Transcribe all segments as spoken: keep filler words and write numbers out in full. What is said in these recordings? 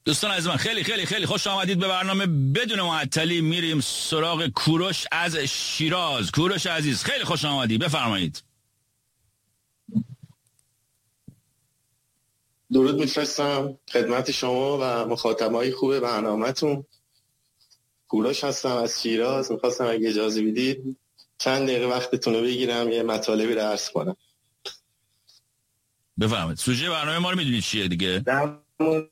دوستان از من خیلی خیلی خیلی خوش آمدید به برنامه بدون معطلی. میریم سراغ کوروش از شیراز. کوروش عزیز خیلی خوش آمدید، بفرمایید. درود میفرستم خدمت شما و مخاطبای خوب برنامه‌تون. کوروش هستم از شیراز. میخواستم اگه اجازه بدید چند دقیقه وقتتون رو بگیرم یه مطالبی رو عرض کنم. بفرمایید. سوژه برنامه ما رو میدونید چیه دیگه؟ در مورد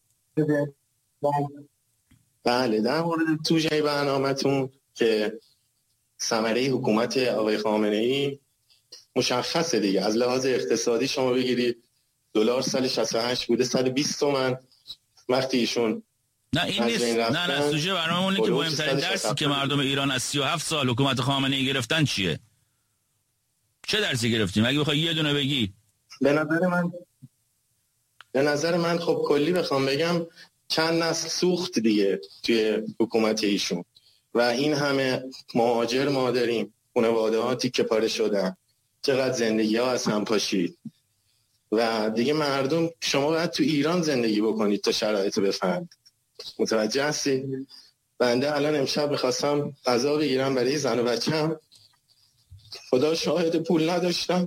بله در مورد سوژه برنامه‌تون که ثمره حکومت آقای خامنه‌ای مشخصه دیگه. از لحاظ اقتصادی شما بگیرید دلار سال شصت و هشت بوده صد و بیست تومن، وقتی ایشون نه این نیست. نه نه سوژه برنامه اونه که مهمترین درسی که مردم ایران از سی و هفت سال حکومت خامنه‌ای گرفتن چیه؟ چه درسی گرفتیم؟ اگه بخوای یه دونه بگی. به نظر من به نظر من خب کلی بخوام بگم چند نسل سوخت دیگه توی حکومت ایشون و این همه مهاجر ما داریم، خانواده ها تیکه پاره شدن، چقدر زندگی ها از هم پاشید و دیگه مردم شما باید تو ایران زندگی بکنید تا شرایط رو بفهمید. متوجه هستی؟ بنده الان امشب می‌خواستم غذا بگیرم برای زن و بچه‌م، خدا شاهد پول نداشتم،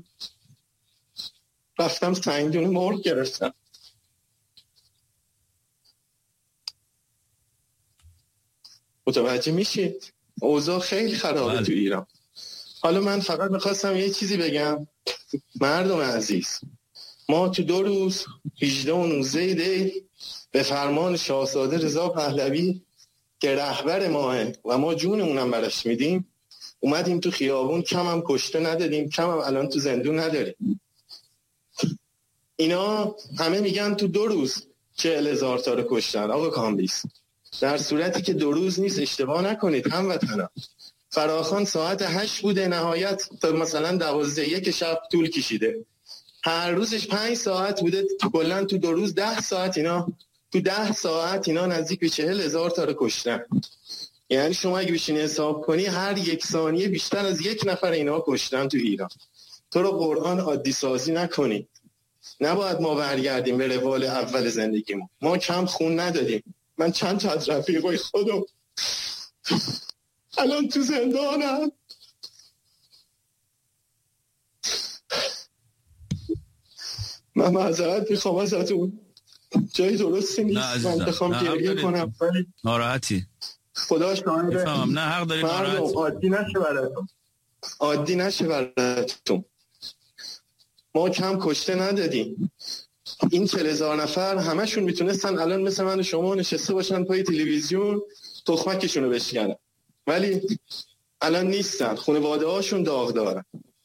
رفتم سنگدون مرغ گرفتم. متوجه میشید؟ اوضاع خیلی خرابه بله. تو ایران. حالا من فقط میخواستم یه چیزی بگم. مردم عزیز، ما تو دو روز هجده و نوزده دی به فرمان شاهزاده رضا پهلوی که رهبر ماه و ما جونمونم براش میدیم اومدیم تو خیابون، کم هم کشته ندادیم، کم هم الان تو زندون نداریم. اینا همه میگن تو دو روز چهل هزار تا رو کشتن. آقا کامبیس در صورتی که دو روز نیست، اشتباه نکنید هموطنا. فراخان ساعت هشت بوده نهایت تا مثلا دوازده یک شب طول کشیده، هر روزش پنج ساعت بوده، کلا تو دو روز ده ساعت. اینا تو ده ساعت اینا نزدیک به چهل هزار تا رو کشتن. یعنی شما اگه بشینی حساب کنی هر یک ثانیه بیشتر از یک نفر اینا کشتن تو ایران. تو رو قرآن عادی سازی نکنی. نباید ما برگردیم به روال اول زندگیمون. ما کم خون ندادیم. من چند تا از رفیقای خودم الان تو زندانم. من معذرت میخوام ازتون، جایی درستی نیست من بخوام گریه کنم. ناراحتی خدا شاهده. نه حق داری ناراحت. عادی نشه براتون، عادی نشه براتون. ما کم کشته ندادیم. این چهل هزار نفر همشون میتونستن الان مثل من و شما نشسته باشن پای تلویزیون تخمکشون رو بشکنن، ولی الان نیستن، خانواده هاشون داغ دارن.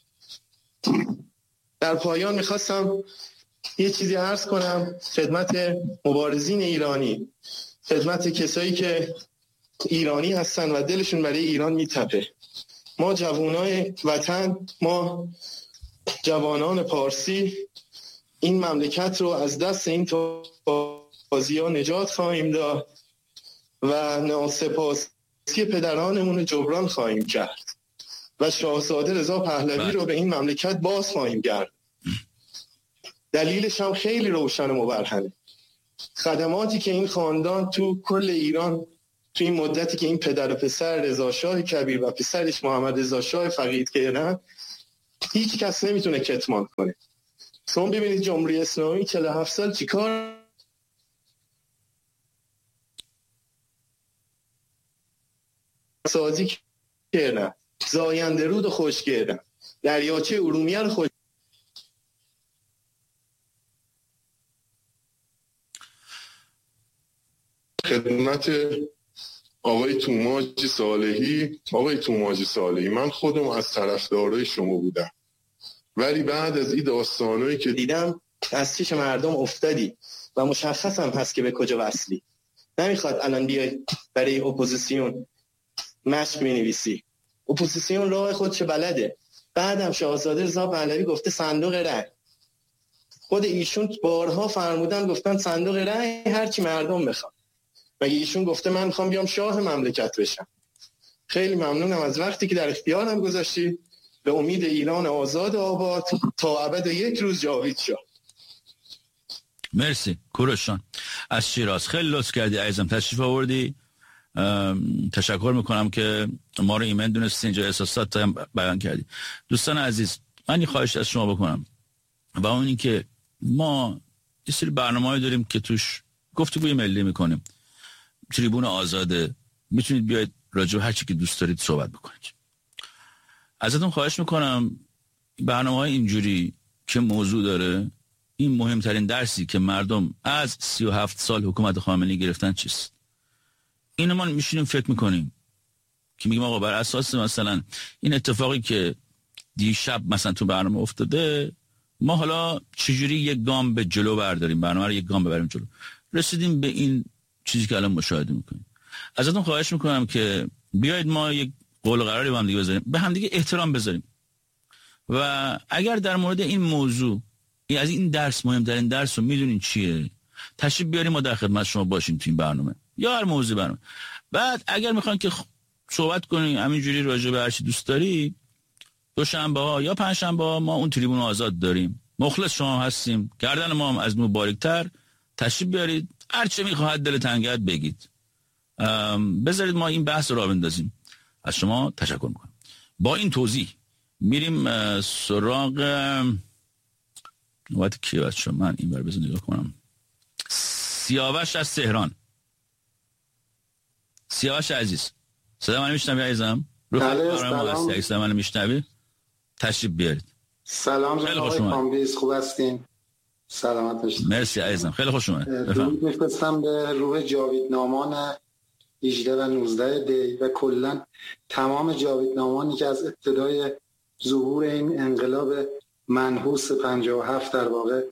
در پایان میخواستم یه چیزی عرض کنم خدمت مبارزین ایرانی، خدمت کسایی که ایرانی هستن و دلشون برای ایران میتپه. ما جوانای وطن، ما جوانان پارسی این مملکت رو از دست این تازی ها نجات خواهیم داد و ناسپاسی پدرانمون رو جبران خواهیم کرد و شاهزاده رضا پهلوی رو به این مملکت باز خواهیم کرد. دلیلش هم خیلی روشن و مبرهنه. خدماتی که این خاندان تو کل ایران تو این مدتی که این پدر و پسر رضا شاه کبیر و پسرش محمد رضا شاه فقید کردن هیچ کس نمیتونه کتمان کنه. شما ببینید جمهوری اسلامی چهل و هفت سال چیکار سازی کردن، زاینده رود خوش کردن، دریاچه ارومیه رو خوش. خدمت آقای توماج صالحی. آقای توماج صالحی، من خودم از طرفدارای شما بودم، ولی بعد از این داستانایی که دیدم از چش مردم افتادی و مشخص هم هست که به کجا وصلی. نمیخواد الان بیای برای اپوزیسیون مشق می‌نویسی. اپوزیسیون راه خودش بلده. بعدم شاهزاده رضا پهلوی گفته صندوق رای. خود ایشون بارها فرمودن گفتن صندوق رای هر چی مردم بخواد. مگه ایشون گفته من میخوام بیام شاه مملکت بشم؟ خیلی ممنونم از وقتی که در اختیارم گذاشتی. به امید ایران آزاد آباد تا ابد یک روز جاوید شاه. مرسی کوروشان. از شیراز. خیلی لطف کردی عزیزم، تشریف آوردی. تشکر میکنم که ما رو ایمن دونستی، اینجا احساسات هم بیان کردی. دوستان عزیز، من یه خواهش از شما بکنم و اون این که ما یه سری برنامه‌ای داریم که توش گفتگوی ملی میکنیم، تریبون آزاده، میتونید بیاید راجع به هر چی که دوست دارید صحبت بکنید. ازتون خواهش میکنم برنامه‌های اینجوری که موضوع داره، این مهمترین درسی که مردم از سی و هفت سال حکومت خامنه‌ای گرفتن چیست، اینو ما میشینیم فکر میکنیم که میگیم آقا بر اساس مثلا این اتفاقی که دیشب مثلا تو برنامه افتاده، ما حالا چجوری یک گام به جلو برداریم، برنامه رو یک گام ببریم جلو. رسیدیم به این چیزی که الان مشاهده میکنیم. ازتون خواهش میکنم که بیایید ما یک قول و قراری با هم دیگه بذاریم، به هم دیگه احترام بذاریم و اگر در مورد این موضوع از این درس مهمترین درس رو میدونین چیه، تشریف بیاریم ما در خدمت شما باشیم تو این برنامه یا هر موضوع برنامه. بعد اگر میخوان که صحبت کنیم همینجوری راجع به هر چی دوست داری، دوشنبه ها یا پنجشنبه ها ما اون تریبون آزاد داریم. مخلص شما هستیم، گردن ما هم از نو باریک‌تر. تشریف بیارید، هر چه میخواهد دل تنگت بگید، بذارید ما این بحث رو راه بندازیم. از شما تشکر میکنم. با این توضیح میریم سراغ وقت کی بچه من این بر بزن نگاه کنم. سیاوش از تهران. سیاوش عزیز، صدا من میشنوی عزیزم؟ بله سلام. صدا من میشنوی؟ تشریف بیارید. سلام جناب آقای کامبیز، خوب هستین؟ سلامت باشید. مرسی عزیزم، خیلی خوش اومدید. درود میفرستم به روح جاویدنامان هجده و نوزده دی و کلا تمام جاویدنامانی که از ابتدای ظهور این انقلاب منحوس پنجاه و هفت در واقع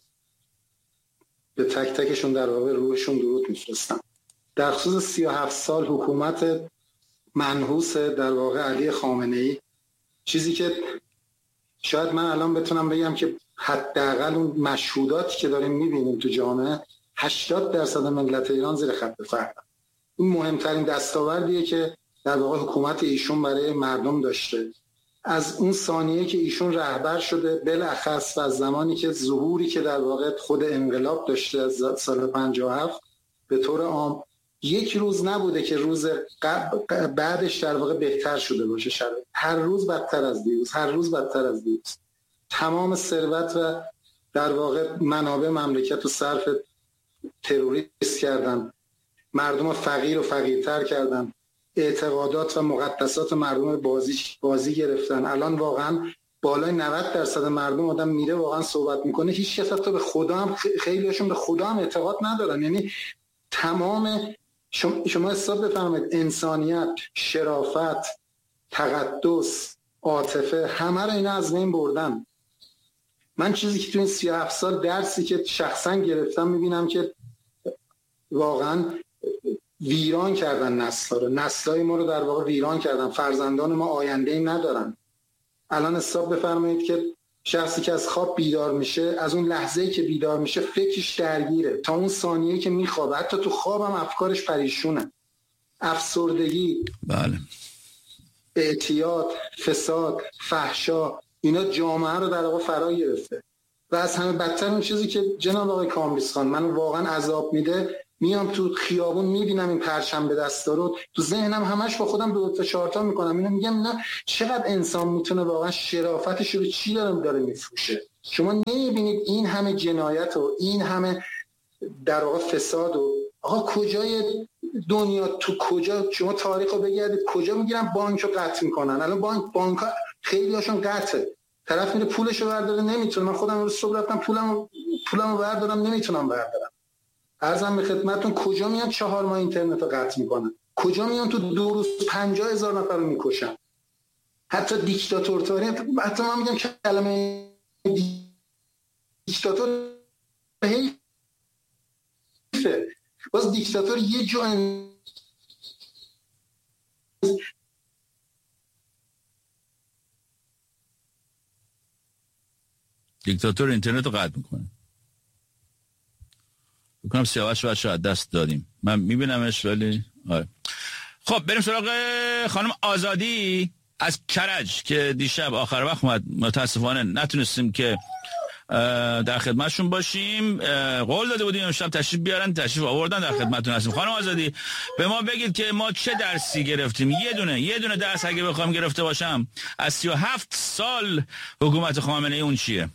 به تک تکشون در واقع روحشون درود میفرستم. در خصوص سی و هفت سال حکومت منحوس در واقع علی خامنه‌ای، چیزی که شاید من الان بتونم بگم که حداقل اون مشهوداتی که داریم میبینیم تو جامعه، هشتاد درصد ملت ایران زیر خط فقر. این مهمترین دستاوردیه که در واقع حکومت ایشون برای مردم داشته. از اون ثانیه که ایشون رهبر شده، بالاخص از زمانی که ظهوری که در واقع خود انقلاب داشته از سال پنجاه و هفت، به طور عام یک روز نبوده که روز بعدش در واقع بهتر شده باشه. شده هر روز بدتر از دیروز، هر روز بدتر از دیروز. تمام ثروت و در واقع منابع مملکت رو صرف تروریست کردن، مردم رو فقیر و فقیرتر کردن، اعتقادات و مقدسات مردم رو بازی بازی گرفتن. الان واقعا بالای نود درصد مردم آدم میره واقعا صحبت میکنه، هیچ کس حتی به خدا هم، خیلیشون به خدا هم اعتقاد ندارن. یعنی تمام شما, شما حساب بفرمایید، انسانیت، شرافت، تقدس، عاطفه، همه رو اینا از بین بردن. من چیزی که تو این سی و هفت سال درسی که شخصا گرفتم میبینم که واقعا ویران کردن نسل‌ها رو، نسل‌های ما رو در واقع ویران کردن. فرزندان ما آینده‌ای ندارن. الان حساب بفرمایید که شخصی که از خواب بیدار میشه، از اون لحظه‌ای که بیدار میشه فکرش درگیره تا اون ثانیه‌ای که میخوابه. حتی تو خوابم افکارش پریشونه. افسردگی، بله، اعتیاد، فساد، فحشا، اینا جامعه رو در واقع فرا گرفته. و از همه بدتر اون چیزی که جناب آقای کامبیز خان منو واقعا عذاب میده، میام تو خیابون میبینم این پرچم به دستا رو، تو ذهنم همش با خودم دو تا چهار تا میکنم، اینو میگم نه چقدر انسان میتونه واقعا شرافتش رو چی داره داره میفروشه. شما نمیبینید این همه جنایت و این همه در واقع فساد و آقا کجای دنیا، تو کجا شما تاریخ رو بگردید، کجا میگیرن بانک رو قطع میکنن. الان بانک بانک خیلی هاشون قطعه، طرف میره پولش رو برداره نمیتونه. من خودم روز صبح رفتم پولم پولم رو بردارم نمیتونم بردارم. عرضم به خدمتتون کجا میان چهار ماه اینترنت رو قطع میکنن، کجا میان تو دو روز پنجاه هزار نفر رو میکشن. حتی دیکتاتور تاری، حتی من میگم کلمه دیکتاتور حیفه، باز دیکتاتور یه جو ان... دیکتاتور اینترنت رو قطع میکنه. بکنم سیاوش و شاید دست دادیم، من میبینمش ولی آره. خب بریم سراغ خانم آزادی از کرج که دیشب آخر وقت اومد. متاسفانه نتونستیم که در خدمتشون باشیم. قول داده بودیم امشب تشریف بیارن، تشریف آوردن، در خدمتتون هستیم. خانم آزادی به ما بگید که ما چه درسی گرفتیم. یه دونه یه دونه درس اگه بخوام گرفته باشم از سی و هفت سال حکومت خامنه ای اون چیه؟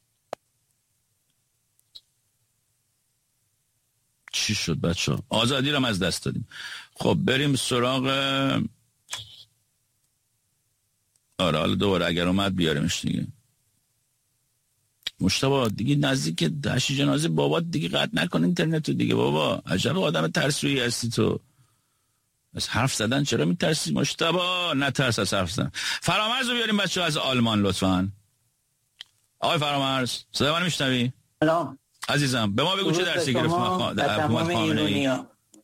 چی شد بچه؟ آزادی رو از دست دادیم. خب بریم سراغ آره حالا دوباره اگر اومد بیاریمش دیگه. مشتبه دیگه نزدیک دشت جنازه بابا دیگه قطع نکن اینترنتو دیگه بابا. عجب آدم ترسویی هستی تو. از حرف زدن چرا میترسی مشتبه؟ نترس از حرف زدن. فرامرز رو بیاریم بچه از آلمان لطفاً. آقای فرامرز صدای من میشنوی؟ سلام عزیزم، به ما بگو چه درسی گرفت حکومت خامنه ای؟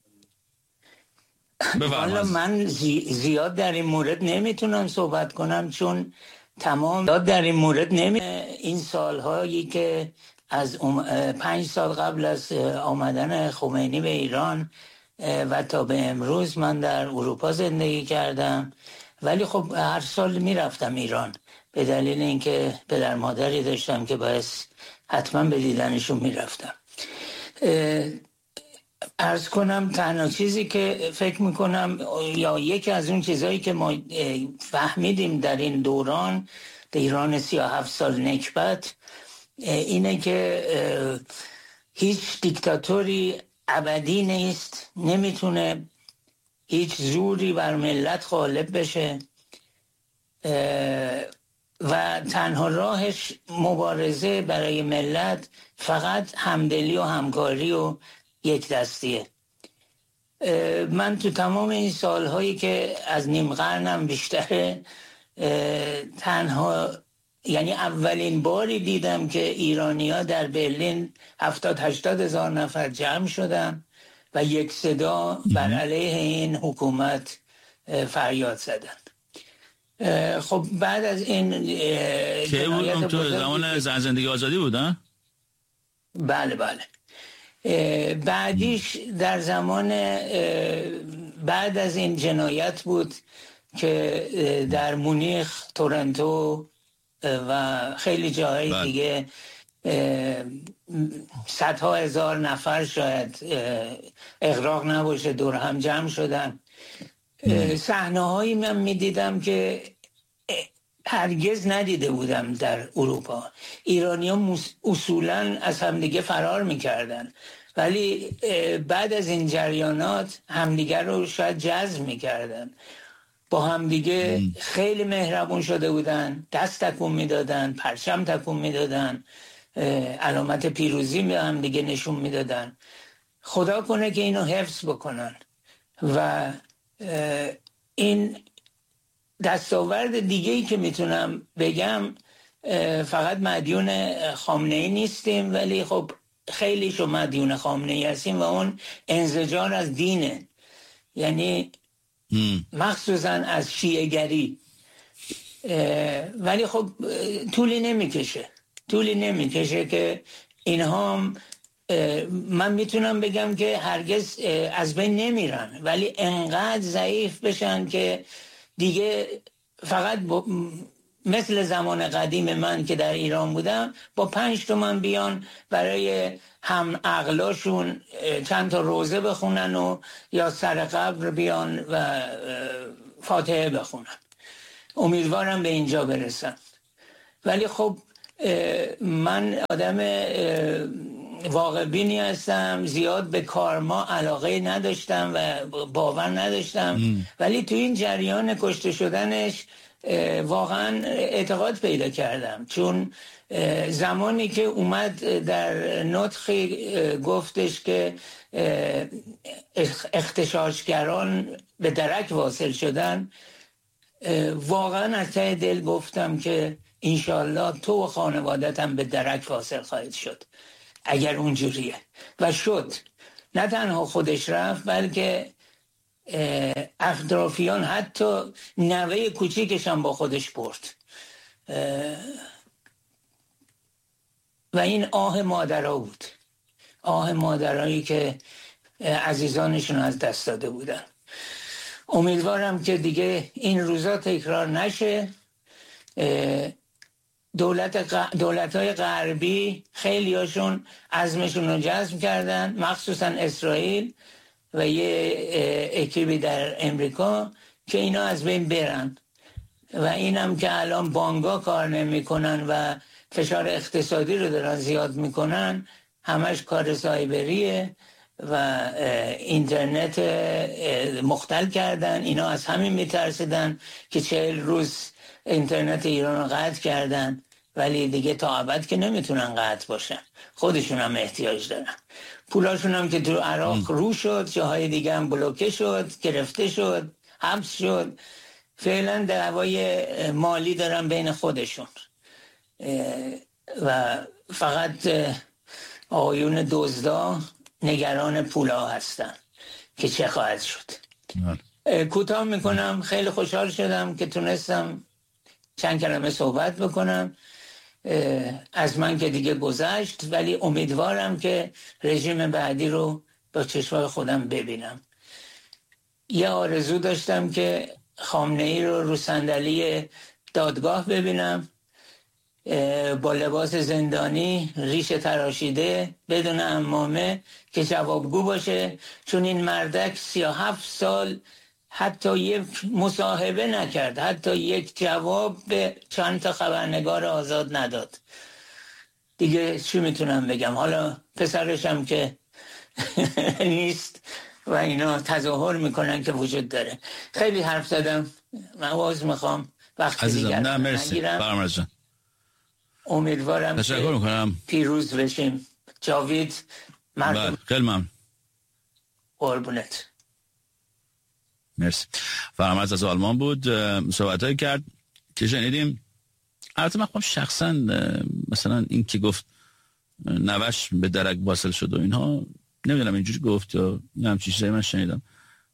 حالا من زی... زیاد در این مورد نمیتونم صحبت کنم چون تمام زیاد در این مورد نمی این سالهایی که از ام... پنج سال قبل از آمدن خمینی به ایران و تا به امروز من در اروپا زندگی کردم، ولی خب هر سال میرفتم ایران به دلیل اینکه پدر مادری داشتم که باعث حتما به دیدنشون میرفتم. عرض کنم تنها چیزی که فکر میکنم یا یکی از اون چیزهایی که ما فهمیدیم در این دوران در ایران سی و هفت سال نکبت اینه که هیچ دیکتاتوری ابدی نیست، نمیتونه هیچ زوری بر ملت غالب بشه و تنها راهش مبارزه برای ملت فقط همدلی و همکاری و یک دستیه. من تو تمام این سالهایی که از نیم قرنم بیشتره تنها یعنی اولین باری دیدم که ایرانی‌ها در برلین هفتاد هشتاد هزار نفر جمع شدن و یک صدا بر علیه این حکومت فریاد زدن. خب بعد از این که بود تو زمان زن زندگی آزادی بود ها؟ بله بله. بعدیش در زمان بعد از این جنایت بود که در مونیخ، تورنتو و خیلی جاهای دیگه صدها هزار نفر شاید اغراق نباشه دور هم جمع شدن. صحنه هایی من میدیدم که هرگز ندیده بودم در اروپا. ایرانی ها اصولا از همدیگه فرار میکردن ولی بعد از این جریانات همدیگه رو شاید جذب میکردن، با همدیگه خیلی مهربون شده بودن، دست تکون میدادن، پرچم تکون میدادن، علامت پیروزی به همدیگه نشون میدادن. خدا کنه که اینو حفظ بکنن و این دستاورد دیگه‌ای که میتونم بگم فقط مدیون خامنه ای نیستیم ولی خب خیلی شو مدیون خامنه ای هستیم و اون انزجار از دینه، یعنی مخصوصا از شیعه گری. ولی خب طولی نمیکشه طولی نمیکشه که اینها هم من میتونم بگم که هرگز از بین نمیرن ولی انقدر ضعیف بشن که دیگه فقط مثل زمان قدیم من که در ایران بودم با پنج تومن بیان برای هم عقلاشون چند تا روزه بخونن و یا سر قبر بیان و فاتحه بخونن. امیدوارم به اینجا برسن. ولی خب من آدم واقع بینی هستم، زیاد به کارما علاقه نداشتم و باور نداشتم ام. ولی تو این جریان کشته شدنش واقعا اعتقاد پیدا کردم، چون زمانی که اومد در نطقی گفتش که اغتشاشگران به درک واصل شدن، واقعا از ته دل گفتم که انشالله تو و خانوادتم به درک واصل خواهید شد اگر اونجوریه. و شد. نه تنها خودش رفت بلکه اطرافیان، حتی نوه کوچیکش هم با خودش برد و این آه مادرها بود، آه مادرهایی که عزیزانشون از دست داده بودن. امیدوارم که دیگه این روزا تکرار نشه دولت ق... دولت‌های غربی خیلی هاشون عزمشون رو جزم کردن، مخصوصا اسرائیل و یه اکیبی در امریکا، که اینا از بین برن. و اینم که الان بانک‌ها کار نمی‌کنن و فشار اقتصادی رو دارن زیاد میکنن، همش کار سایبریه و اینترنت مختل کردن. اینا از همین میترسیدن که چهل روز اینترنت ایران رو قطع کردن، ولی دیگه تا ابد که نمیتونن قطع باشن، خودشون هم احتیاج دارن. پولاشون هم که تو عراق رو شد، جاهای دیگه هم بلوکه شد، گرفته شد، حبس شد. فعلا دعوای مالی دارن بین خودشون و فقط آقایون دزدا نگران پولا هستن که چه خواهد شد. کوتاه میکنم. خیلی خوشحال شدم که تونستم چند کلمه صحبت بکنم. از من که دیگه گذشت، ولی امیدوارم که رژیم بعدی رو با چشمای خودم ببینم. یه آرزو داشتم که خامنه‌ای رو رو صندلی دادگاه ببینم با لباس زندانی، ریش تراشیده، بدون عمامه، که جوابگو باشه، چون این مردک سی و هفت سال حتی یک مصاحبه نکرد، حتی یک جواب به چند تا خبرنگار آزاد نداد. دیگه چی میتونم بگم؟ حالا پسرشم که نیست و اینا تظاهر میکنن که وجود داره. خیلی حرف زدم، من عذر میخوام، وقت دیگر نه مرسی فرامرز جان. امیدوارم تشکر میکنم، پیروز بشیم. جاوید مردم. خیلی ممنون. قربونت. مرسی. فرامرز از آلمان بود، صحبتایی کرد که شنیدیم. البته من خودم شخصا مثلا این که گفت نوش به درک واصل شد و اینها، نمیدونم اینجوری گفت یا همچین چیزایی من شنیدم.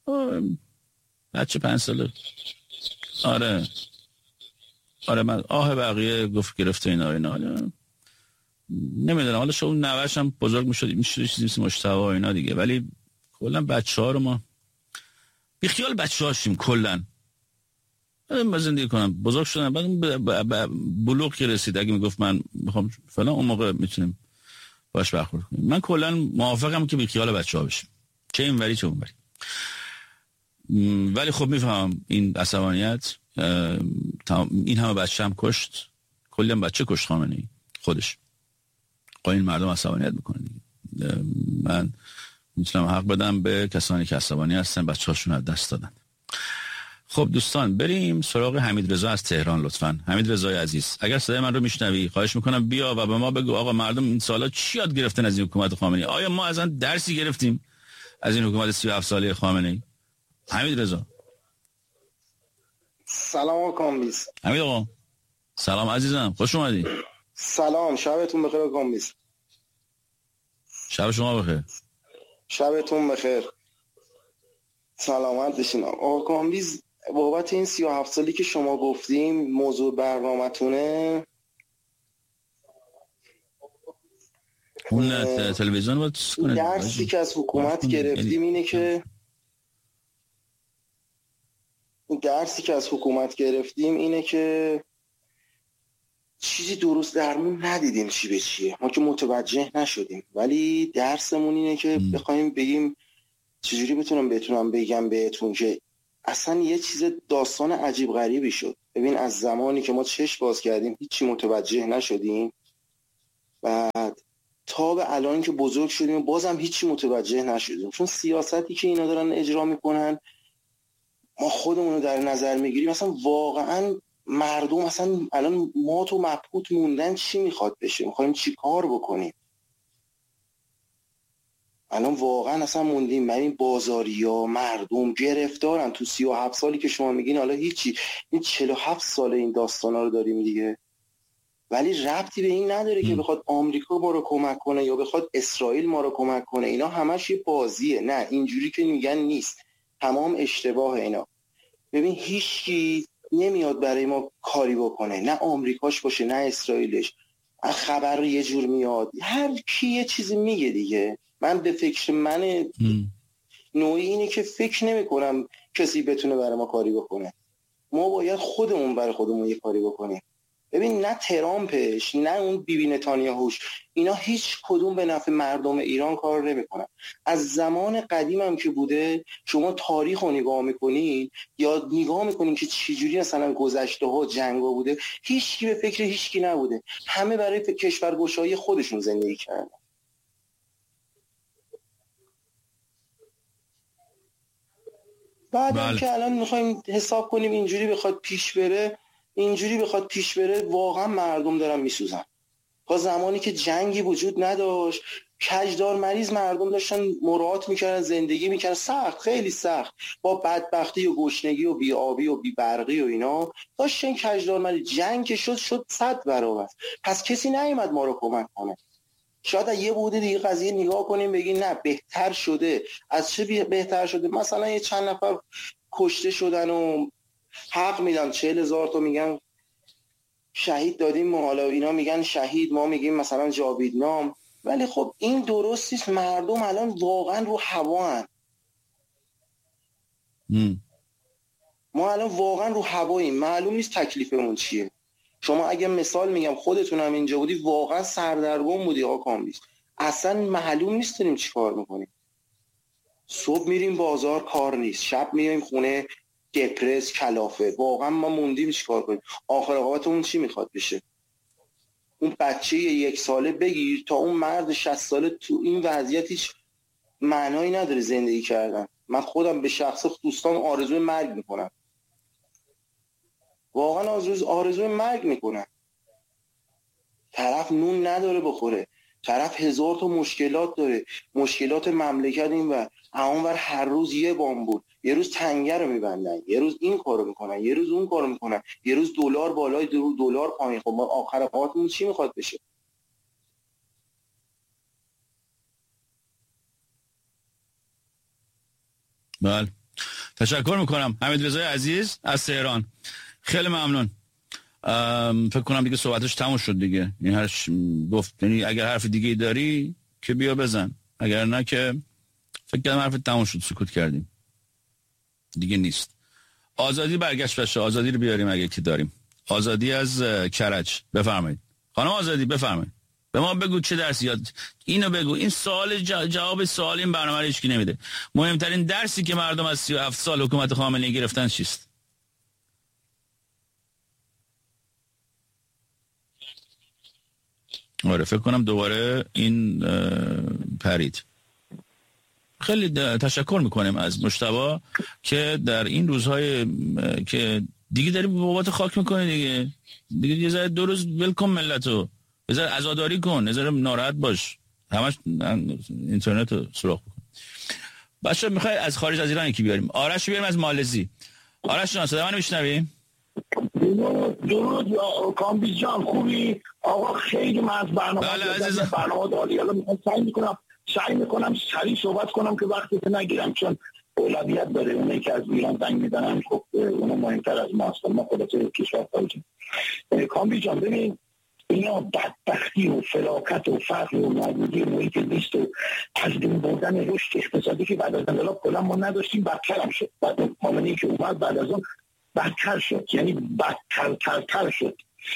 بچه پنج ساله. آره آره من آه بقیه گفت گرفته اینا اینا نمیدونم. حالا شو نوش هم بزرگ میشد میشه چیزی مثل مجتبی و اینا دیگه، ولی کلا بچه ها رو ما بیخیال بچه هاشیم کلا. من زندگی کنم بزرگ شدن، بعد بلوغ که رسید اگه میگفت من میخوام فلان، اون موقع میتونیم باش برخورد کنیم. من کلا موافقم که بیخیال بچه ها بشیم، چه این وری چه اون وری. ولی خب میفهمم این عصبانیت، این همه بچه هم کشت، کلی هم بچه کشت خامنه‌ای خودش. با این مردم عصبانیت میکنه دیگه. من میتونم حق بدم به کسانی که عصبانی هستن، بچه هاشون از دست دادن. خب دوستان بریم سراغ حمید رضا از تهران لطفاً. حمید رضای عزیز اگر صدای من رو میشنوی خواهش میکنم بیا و به ما بگو آقا مردم این سالا چی یاد گرفتن از این حکومت خامنه‌ای؟ آیا ما اصلا درسی گرفتیم از این حکومت سی و هفت ساله خامنه‌ای؟ حمید رضا. سلام آقا کامبیز. حمید آقا سلام عزیزم، خوش اومدی. سلام، شبتون بخیر آقا کامبیز. شب شما بخیر. شبتون بخیر، سلامت بشین آقا کامبیز. بابت این سی و هفت سالی که شما گفتیم موضوع برنامه‌تونه، اون تلویزیون باید کنه. درسی که از حکومت گرفتیم اینه که درسی که از حکومت گرفتیم اینه که چیزی درست درمون ندیدیم چی به چیه. ما که متوجه نشدیم، ولی درسمون اینه که بخوایم بگیم چجوری میتونم بتونم بگم بهتون که اصلا یه چیز داستان عجیب غریبی شد. ببین از زمانی که ما چشم باز کردیم هیچی متوجه نشدیم، بعد تا به الان که بزرگ شدیم بازم هیچی متوجه نشدیم، چون سیاستی که اینا دارن اجرا میکنن ما خودمون رو در نظر میگیریم. مثلا واقعا مردم مثلا الان ما تو مبهوت موندن چی میخواد بشه، میخوایم چی کار بکنیم. الان واقعا اصلا موندیم. من این بازاریا مردم گرفتارن تو سی و هفت سالی که شما میگین. حالا هیچی، این چهل و هفت ساله این داستانا رو داریم دیگه، ولی ربطی به این نداره که بخواد آمریکا ما رو کمک کنه یا بخواد اسرائیل ما رو کمک کنه. اینا همش یه بازیه. نه اینجوری که میگن نیست، تمام اشتباه اینا. ببین هیچکی نمیاد برای ما کاری بکنه، نه آمریکاش باشه نه اسرائیلش. خبر یه جور میاد، هر کی یه چیزی میگه دیگه. من به فکر من نوعی اینه که فکر نمی کنم کسی بتونه برای ما کاری بکنه. ما باید خودمون برای خودمون یه کاری بکنیم. ببین نه ترامپش نه اون بیبی نتانیاهوش، اینا هیچ کدوم به نفع مردم ایران کار نمیکنن. از زمان قدیم هم که بوده، شما تاریخ رو نگاه میکنین یا نگاه میکنین که چجوری مثلا گذشته ها جنگ ها بوده، هیچ کی به فکر هیچ کی نبوده، همه برای کشورگشایی خودشون زندگی کردن. بعد بله. که الان میخوایم حساب کنیم اینجوری بخواد پیش بره، اینجوری بخواد پیش بره واقعا مردم دارن میسوزن. تا زمانی که جنگی وجود نداشت، کجدار مریض مردم داشتن مراعات میکردن، زندگی میکردن، سخت، خیلی سخت، با بدبختی و گشنگی و بی‌آبی و بی‌برقی و اینا داشتن کجدار مریض. جنگ که شد شد صد برابر. پس کسی نیومد ما رو کمک کنه. شاید یه بوده دیگه قضیه نگاه کنیم بگیم نه بهتر شده. از چه بهتر شده؟ مثلا یه چند نفر کشته شدن و حق میدن، چهل هزار تا میگن شهید دادیم ما، حالا اینا میگن شهید، ما میگیم مثلا جاویدنام. ولی خب این درست نیست. مردم الان واقعا رو هوا هن. ما الان واقعا رو هواییم، معلوم نیست تکلیفمون چیه. شما اگه مثال میگم خودتون هم اینجا بودی واقعا سردرگم بودی آقا کامبیز، اصلا معلوم نیست داریم چی کار میکنیم. صبح میریم بازار کار نیست، شب میایم خونه دپرس کلافه، واقعا ما موندیم چی کار کنیم. آخر عاقبتمون چی میخواد بشه؟ اون بچه یک ساله بگیر تا اون مرد شصت ساله تو این وضعیت هیچ معنایی نداره زندگی کردن. من خودم به شخص دوستان آرزوی مرگ میکنم، واقعا آرزوی آرزوی مرگ میکنم. طرف نون نداره بخوره، طرف هزار تا مشکلات داره، مشکلات مملکت این و اونور هر روز یه بامبول، یه روز تنگه رو میبندن، یه روز این کارو میکنن، یه روز اون کارو میکنن، یه روز دلار بالای درو دلار پایین. خب ما آخر حیاتمون چی میخواد بشه؟ بله تشکر میکنم حمید رضای عزیز از تهران، خیلی ممنون. فکر کنم دیگه صحبتش تموم شد دیگه، این هرش گفت. یعنی اگر حرف دیگه داری که بیا بزن، اگر نه که فکر کنم حرف تموم شد، سکوت کردیم دیگه نیست. آزادی برگشت بشه، آزادی رو بیاریم اگه که داریم. آزادی از کرج، بفرمایید خانم آزادی، بفرمایید به ما بگو چه درسی یاد، اینو بگو. این سوال جواب سوال این برنامه رو هیچ کی نمیده. مهمترین درسی که مردم از سی و هفت سال حکومت خامنه‌ای گرفتن چیست؟ آره فکر کنم دوباره این پرید. خیلی تشکر میکنیم از مجتبی که در این روزهای که دیگه داری بابات خاک میکنه دیگه دیگه یه ذره دو روز ولکن ملتو، یه ذره عزاداری کن، یه ذره ناراحت باش، همش اینترنت رو سراغ بکن. بچه میخوای از خارج از ایران یکی بیاریم؟ آرش بیاریم از مالزی. آرش جان صدا منو میشنوی؟ درود یا کامبیز جان، خوبی؟ آقا خیلی من از برنامه بله عزیزم برنامه داری. حالا میخوام سعی میکنم سعی میکنم سریع صحبت کنم که وقتی که نگیرم، چون اولویت داره اونه که از ایران زنگ میزنن. خب اونو مهمتر از ماست، ما خودت کشور خارجی. کامبیز جان ببین، اینا بدبختی و فلاکت و فقر و نابودی محیط زیست و از بین بردن رشد اقتصادی که بعد از انقلاب کلا ما نداشتیم، بدتر هم شد. بعد خامنه‌ای که اومد بعد از اون بدتر شد، یعنی بدتر تر تر شد.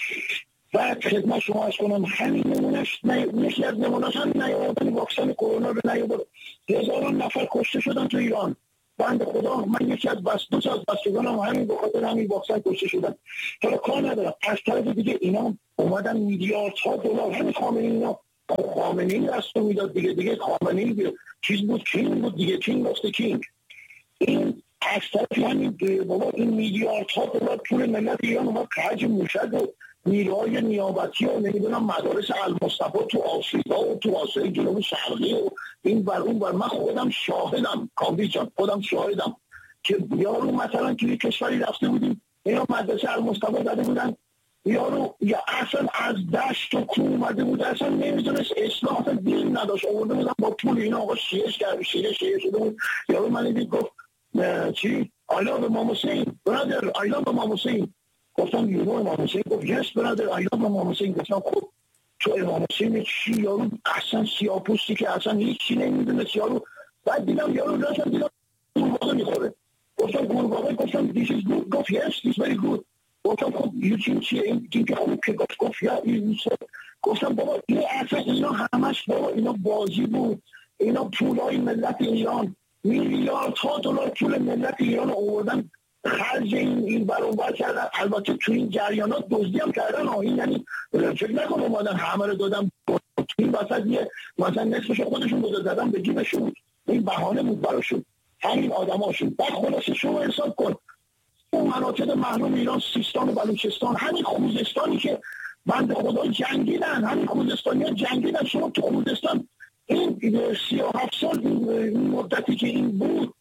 و خدمت شما از کنم همین نمونش یکی از نمونش هم نیاوردن واکسن کرونا رو نیاورد. هزاران نفر کشته شدن تو ایران. بنده خدا من یکی از بس دو از بستگانم همین به خاطر همین واکسن کشته شدن. حالا کار ندارم. از طرف دیگه اینا اومدن میلیاردها دلار همین خامنه‌ای اینا خامنه‌ای دست میداد دیگه دیگه خامنه‌ای چیز بود، کینگ بود دیگه، کینگ گفته کینگ. این از طرف همین بابا این میلیاردها دلار پول ملت ایران اومد خرج موشک و نیروهای نیابتی و نمیدونم مدارس المصطفی تو آفریقا و تو آسیای جنوب شرقی و این بر اون بر. من خودم شاهدم کامبیز جان، خودم شاهدم که یارو مثلا که کشوری رفته بودیم اینا مدرسه المصطفی داده بودن، یارو یا اصلا از دشت و کوه اومده بود، اصلا نمیدونست اصلاحات دین نداشت، آورده بودن با پول اینا آقا شیرش کرد، شیره شیره شده بود. یارو من دید گفت چی I love Imam Hussein brother I love Imam Hussein. گفتم یورو امام حسین. گفت yes brother I love امام حسین. گفتم خب تو امام حسین چی؟ یارو اصلا سیاپوستی که اصلا هیچی نمیدونست یارو. بعد دیدم یارو داشتم دیدم گورباغه میخوره. گفتم گورباغه، گفتم this is good. گفت yes this very good. گفتم خب یوتیوب چیه این دیگه اون که گفت گفت یا این گفتم بابا این اصلا اینا همش بابا اینا بازی بود، اینا پولای ملت ایران میلیاردها دلار پول ملت ایران آوردن خرج این این برابر کردن. البته تو این جریانات دزدی هم کردن. این یعنی فکر نکن اومدن همه رو دادن تو این وسط یه مثلا نصفش خودشون بود دادن به جیبشون. این بهانه بود براشون همین آدماشون. بعد خلاصه شما حساب کن اون مناطق محروم ایران، سیستان و بلوچستان، همین خوزستانی که بند خدا جنگیدن، همین خوزستانی ها جنگیدن. شما تو خوزستان این سی و هفت سال این مدتی که این بود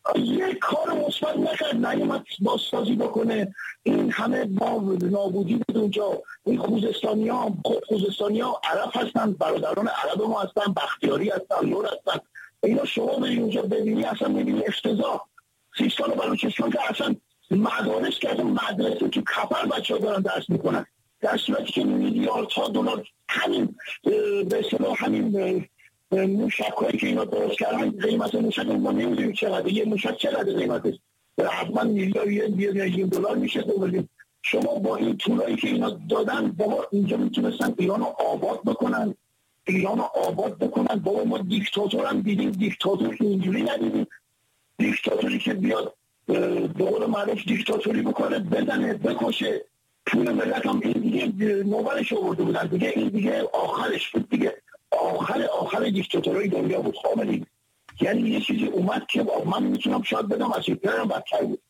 یک کار مثبت نکرد، نیومد بازسازی بکنه. این همه با نابودی بود اونجا. این خوزستانی ها خود خوزستانی ها عرب هستن، برادران عرب ما هستن، بختیاری هستن، لور هستن. اینا شما بری اونجا ببینی اصلا میبینی افتضاح. سیستان و بلوچستان که اصلا مدارس که اصلا مدرسه تو کپر بچه ها دارن درس میکنن، در صورتی که میلیاردها دلار همین به اصطلاح همین موشک هایی که اینا درست کردن، قیمت موشک ما نمیدونیم چقدر، یه موشک چقدر قیمتش حتما میلیارد دلار میشه. شما با این طولایی که اینا دادن بابا اینجا میتونستن ایران رو آباد بکنن، ایران رو آباد بکنن. بابا ما دیکتاتور هم دیدیم، دیکتاتور که اینجوری ندیدیم. دیکتاتوری که بیاد به قول معروف دیکتاتوری بکنه، بزنه، بکشه، پول ملت هم این دیگه نوبرش آورده بودن دیگه، این دیگه آخرش بود دیگه، آخر آخر دیکتاتورهای دنیا بود خامنه‌ای. یعنی یه چیزی اومد که من میتونم شاید بدم از این هم بدتر بود.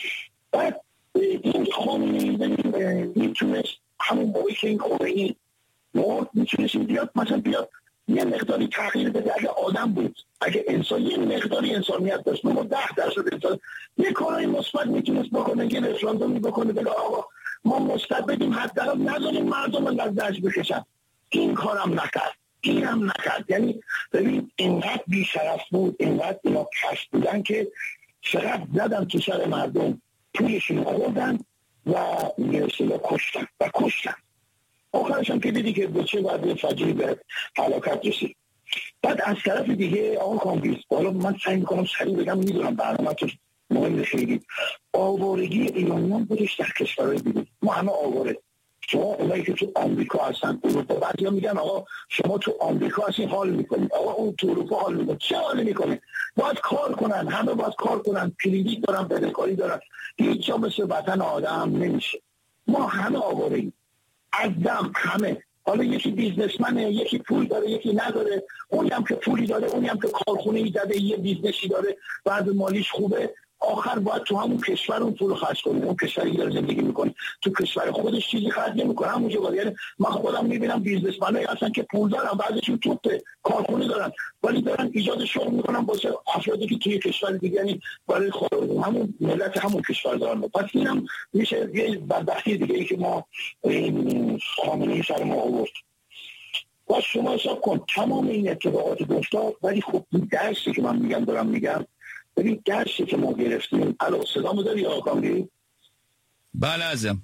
بعد این خامنه‌ای میتونست همون موقعی که این خامنه‌ای مرد میتونست بیاد مثلا بیاد یه مقداری تغییر به درد آدم بود. اگه انسان یه مقداری انسانیت داشت، ما ده درصد انسان یه کارهای مثبت میتونست بکنه، یه رفراندومی بکنه بگه آقا ما مثبت بدیم، حداقل نذاریم مردم از درج بکشن. این کارم نکرد، اینم نکرد. یعنی ببین اینقدر بیشرف بود، اینقدر اینا کشت بودن که چقدر زدن تو سر مردم، پولشون آوردن و میرسه کشتن و کشتن. آخرش هم که دیدی که به چه وضع فجیعی به هلاکت رسید. بعد از طرف دیگه آقا کامبیز، حالا من سعی میکنم سریع بگم، میدونم برنامه تو مهم خیلی آوارگی ایرانیان بودش در کشورهای دیگه. ما همه آواره. شما اونایی که تو آمریکا هستن، اروپا، بعضیا میگن آقا شما تو آمریکا هستی حال میکنید، آقا اون تو اروپا حال میکنه. چه حال میکنه؟ باید کار کنن، همه باید کار کنن، کلیدی دارن، بدهکاری دارن. هیچ جا مثل وطن آدم نمیشه. ما همه آواره‌ایم. از دم همه. حالا یکی بیزنسمنه، یکی پول داره، یکی نداره. اونی هم که پولی داره، اونی هم که کارخونه‌ای زده، یه بیزنسی داره، بعد مالیش خوبه، آخر باید تو همون کشور اون پول خرج کنه. اون کشوری داره زندگی میکنه، تو کشور خودش چیزی خرج نمیکنه. همونجا باید. یعنی من خودم میبینم بیزنسمنایی هستن که پول دارن، بعضیشون توپ کارخونه دارن، ولی دارن ایجاد شغل میکنن واسه افرادی که توی کشور دیگه، یعنی برای همون ملت همون کشور دارن. پس اینم میشه یه بدبختی دیگه ای که ما خامنه‌ای سر ما آورد. باز شما حساب کن تمام این اتفاقات افتاد، ولی خب این درسی که من میگم دارم میگم، ببین درسی که ما گرفتیم. الان صدامو داری آقا کامبیز؟ بله عزیزم.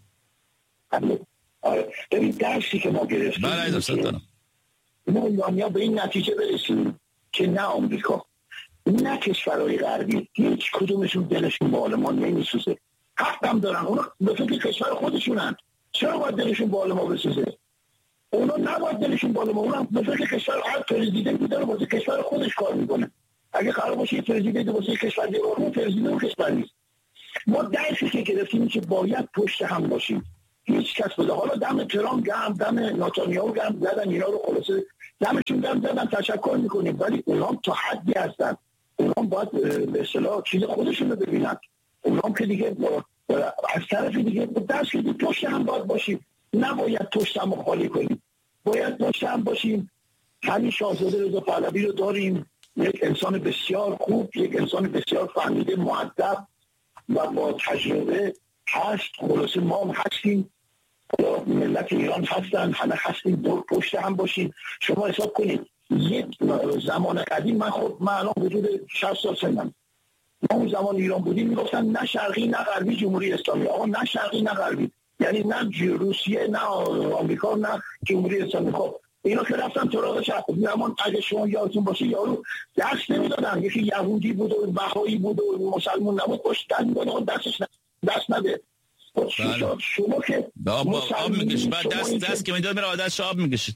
آره ببین درسی که ما گرفتیم، بله عزیزم صدا دارم. ما ایرانی‌ها به این نتیجه برسیم که نه آمریکا نه کشورهای غربی هیچ کدومشون دلشون به ما نمیسوزه. حقم دارن، اونا به فکر کشور خودشونن. چرا باید دلشون به ما بسوزه؟ اونا نباید دلشون به ما، اونا به فکر کشور، هر پرزیدنتی داره واسه کشور خودش کار میکنه. اگه قرار باشه پرزیدنت واسه کشور دیگه، اون پرزیدنت اون کشور نیست. ما درسی که گرفتیم که باید پشت هم باشیم. هیچ کس بده. حالا دم ترامپ گرم، دم نتانیاهو گرم زدن، اینا رو خلاصه دمشون گرم زدن، تشکر میکنیم، ولی اونا تا حدی هستن. اونا باید به اصطلاح چیز خودشون رو ببینن. اونا که دیگه از طرف دیگه درس که پشت هم باید باشیم. نباید پشت هم خالی کنیم، باید پشت هم باشیم. همین شاهزاده رضا پهلوی رو داریم، یک انسان بسیار خوب، یک انسان بسیار فهمیده، مؤدب و با تجربه هست. خلاصه ما هم هستیم، ملت ایران هستن، همه هستیم، دور پشت هم باشیم. شما حساب کنید یک زمان قدیم، من خود من الان حدود شصت سال سنم، ما اون زمان ایران بودیم میگفتن نه شرقی نه غربی جمهوری اسلامی. آقا نه شرقی نه غربی، یعنی نه روسیه نه آمریکا نه جمهوری اسلامی. خب اینا که رفتن تو شرق زمان، اگه شما یادتون باشه یارو دست نمیدادن، یکی یهودی بود و بهایی بود و مسلمان نبود، پشت دست میدادن دستش دست نده. بله. شما که آب, آب میکشید بعد دست دست که میداد میره عادتش آب میکشید.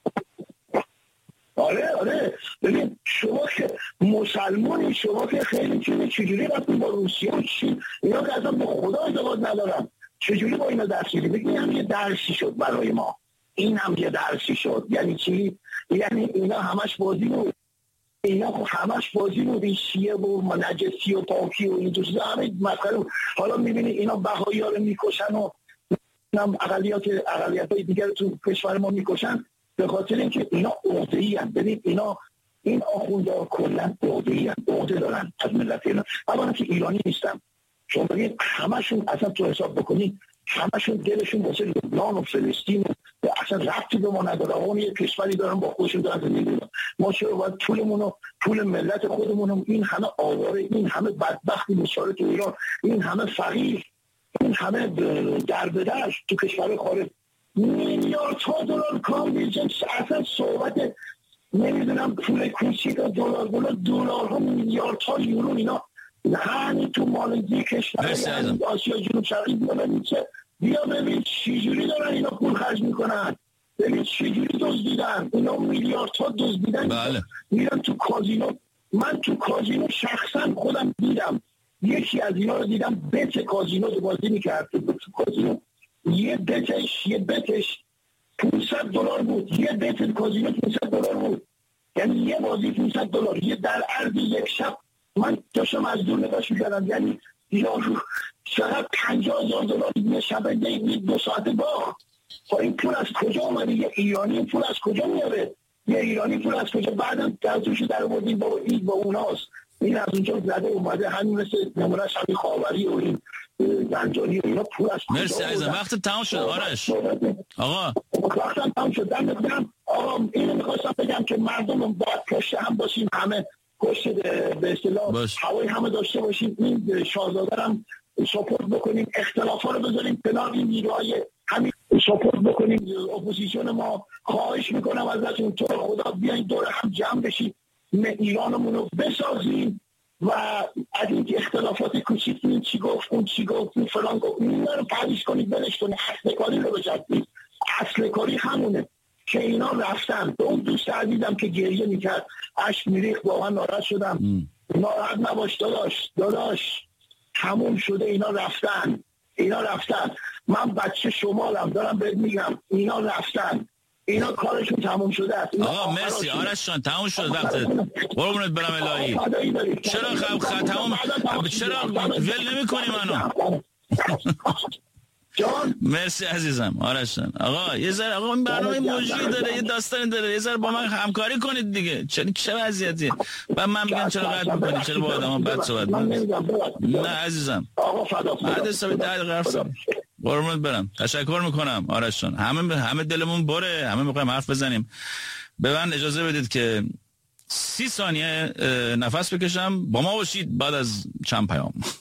آره آره ببین شما که مسلمانی، شما که خیلی چیزی چجوری رفتیم با روسیه و چین اینا که اصلا به خدا اعتقاد ندارن، چجوری با اینا درسی شدیم؟ بگیم هم یه درسی شد برای ما، این هم یه درسی شد. یعنی چی؟ یعنی اینا همش بازی بود، اینا خب همش بازی بود، این شیعه و نجسی و پاکی و این دو چیزا همه مسئله. حالا میبینی اینا بهائی‌ها رو میکشن و هم اقلیت اقلیت‌های دیگر تو کشور ما میکشن به خاطر اینکه اینا عقده‌ای هستند. ببین اینا این آخوندها کلا عقده‌ای هستند، عقده دارن از ملت اینا. اولا که ایرانی نیستن، شما ببین همشون اصلا تو حساب بکنی همشون دلشون واسه لبنان و فلسطین و اصلا ربطی به ما نداره. اون یه کشوری دارن با خودشون دارن زندگی می‌کنن. ما چرا باید پولمون رو پول ملت خودمون این همه آواره، این همه بدبختی بیچاره تو ایران، این همه فقیر، این همه در به در تو کشور خارج میلیاردها دلار کام میشه. اصلا صحبت نمیدونم پول کوچیک دلار دلار دلارها میلیاردها یورو اینا همین تو مال یک کشور آسیا جنوب شرقی بیا بیا ببین چجوری دارن اینا پول خرج میکنن، ببین چجوری دزدیدن اینا میلیاردها دزدیدن. بله. میرن تو کازینو، من تو کازینو شخصا خودم دیدم، یکی از اینا رو دیدم بت کازینو رو بازی میکرد تو کازینو، یه بتش یه بتش پانصد دلار بود، یه بت کازینو پانصد دلار بود، یعنی یه بازی پانصد دلار، یه در عرض یک شب. من داشتم از دور نگاش می‌کردم، یعنی اینا شاید پنجاه هزار دلار یه شب دو ساعت با با این پول از کجا اومده؟ یه ایرانی پول از کجا میاره؟ یه ایرانی پول از کجا؟ بعدم در توش در آوردیم با این با اوناست، این از اونجا زده اومده، همین مثل نمونهش همین خاوری و این زنجانی و اینا پول از کجا. مرسی عزیزم، وقت تمام شد آرش. آقا وقتم تمام شد. دم بگم آقا اینو می‌خواستم بگم که مردم باید پشت هم باشیم، همه پشت به اصطلاح هوای همه داشته باشیم، این شاهزاده هم ساپورت بکنیم، اختلافا رو بذاریم کنار، این نیروهای همین ساپورت بکنیم اپوزیسیون ما. خواهش میکنم ازتون تو خدا بیاین دور هم جمع بشیم، ایرانمون رو بسازیم و از این اختلافات کوچیک این چی گفت اون چی گفت این فلان گفت اینا رو پریش کنید، بلش کنید، اصل کاری رو بجدید. اصل کاری همونه که اینا رفتن. به اون دوست عزیزم که گریه میکرد اشک میریخت واقعا ناراحت شدم. ناراحت نباش داداش، داداش تموم شده، اینا رفتن، اینا رفتن. من بچه شمالم دارم بهت میگم اینا رفتن، اینا کارشون تموم شده است. آقا مرسی آرش جان، تموم شد وقتت، قربونت برم الهی. چرا خب ختم چرا ول نمی‌کنی منو؟ جان مرسی عزیزم آرش جان. آقا یه ذره آقا این برنامه موجی داره، یه داستانی داره، یه ذره با من همکاری کنید دیگه. چه چه وضعیتیه؟ بعد من میگم چرا قطع می‌کنی، چرا با آدم‌ها بد صحبت می‌کنی؟ نه عزیزم آقا فدا بعد از ده دقیقه حرف زدم. قربونت برم، تشکر میکنم آرش جان. همه همه دلمون بره، همه می‌خوایم حرف بزنیم. به من اجازه بدید که سی ثانیه نفس بکشم، با ما باشید بعد از چند پیام.